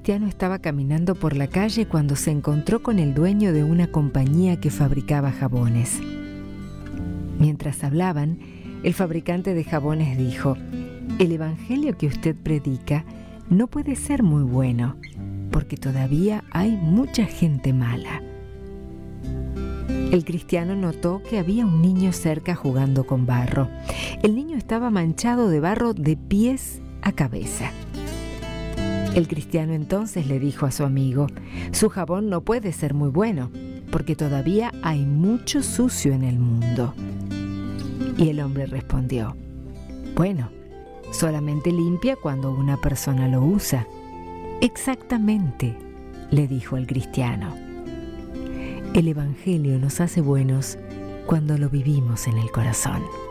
cristiano estaba caminando por la calle cuando se encontró con el dueño de una compañía que fabricaba jabones. Mientras hablaban, el fabricante de jabones dijo: «El evangelio que usted predica no puede ser muy bueno, porque todavía hay mucha gente mala». El cristiano notó que había un niño cerca jugando con barro. El niño estaba manchado de barro de pies a cabeza. El cristiano entonces le dijo a su amigo: «Su jabón no puede ser muy bueno, porque todavía hay mucho sucio en el mundo». Y el hombre respondió: «Bueno, solamente limpia cuando una persona lo usa». «Exactamente», le dijo el cristiano. El evangelio nos hace buenos cuando lo vivimos en el corazón.